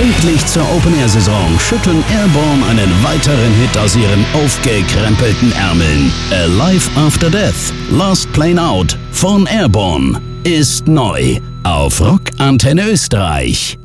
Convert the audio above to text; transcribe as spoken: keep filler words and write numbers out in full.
Pünktlich zur Open-Air-Saison schütteln Airborne einen weiteren Hit aus ihren aufgekrempelten Ärmeln. Alive After Death, Last Plane Out von Airborne ist neu auf Rock Antenne Österreich.